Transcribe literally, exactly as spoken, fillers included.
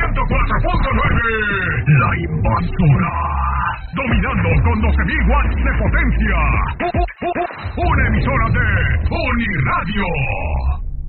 ciento cuatro punto nueve. La Invasora. Dominando con doce mil watts de potencia. Una emisora de Uniradio.